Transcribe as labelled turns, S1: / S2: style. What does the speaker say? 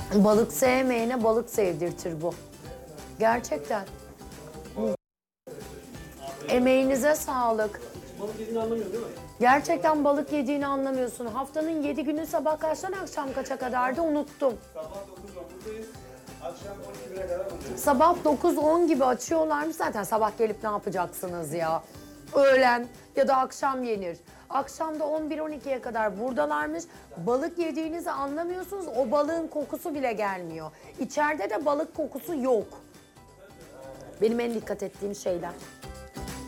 S1: Balık sevmeyene balık sevdirtir bu. Gerçekten. Emeğinize sağlık.
S2: Balık yediğini anlamıyor değil mi?
S1: Gerçekten balık yediğini anlamıyorsun. Haftanın 7 günü sabah kaçtan akşam kaça kadardı unuttum.
S3: Sabah 9-10'dayız. Akşam 12'ye kadar buradayız.
S1: Sabah 9-10 gibi açıyorlarmış. Zaten sabah gelip ne yapacaksınız ya? Öğlen ya da akşam yenir. Akşam da 11-12'ye kadar buradalarmış. Balık yediğinizi anlamıyorsunuz. O balığın kokusu bile gelmiyor. İçeride de balık kokusu yok. Benim en dikkat ettiğim şeyler.